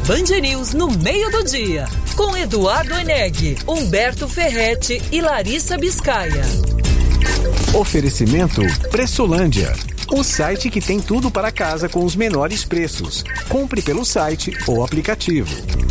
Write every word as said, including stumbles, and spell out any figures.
Band News no meio do dia, com Eduardo Eneg, Humberto Ferretti e Larissa Biscaia. Oferecimento Pressolândia, o site que tem tudo para casa com os menores preços. Compre pelo site ou aplicativo.